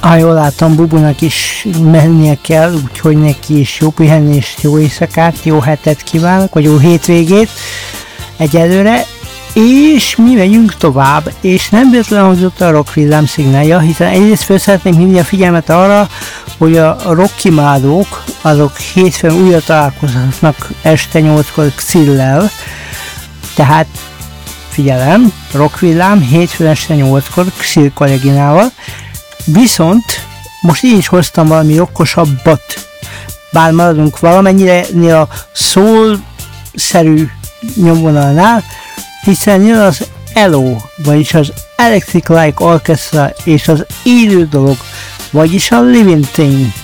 Ha jól látom, Bubunak is mennie kell, úgyhogy neki is jó pihenést, jó éjszakát, jó hetet kívánok, vagy jó hétvégét egyelőre, és mi megyünk tovább, és nem véletlenül hangzott a Rock Villám szignálja, hiszen egyrészt fel szeretném hívni a figyelmet arra, hogy a rockimádók, azok hétfőn újra találkozhatnak este 8-kor Xillel, tehát figyelem, Rock Villám hétfőn este 8-kor Xill kolléginával, viszont most én is hoztam valami rokkosabbat, bár maradunk valamennyire a soul-szerű nyomvonalnál, hiszen jön az ELO, vagyis az Electric Light Orchestra és az élő dolog, vagyis a Living Thing.